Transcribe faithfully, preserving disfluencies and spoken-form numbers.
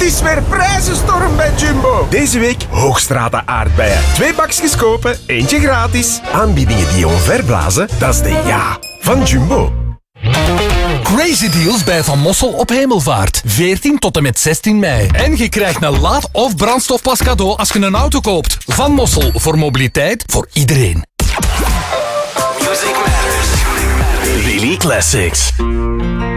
is weer prijzenstorm bij Jumbo. Deze week Hoogstrata aardbeien. Twee bakjes kopen, eentje gratis. Aanbiedingen die je omverblazen, dat is de ja van Jumbo. Crazy deals bij Van Mossel op Hemelvaart. veertien tot en met zestien mei. En je krijgt een laad- of brandstofpas cadeau als je een auto koopt. Van Mossel, voor mobiliteit, voor iedereen. Music matters. Daily Classics.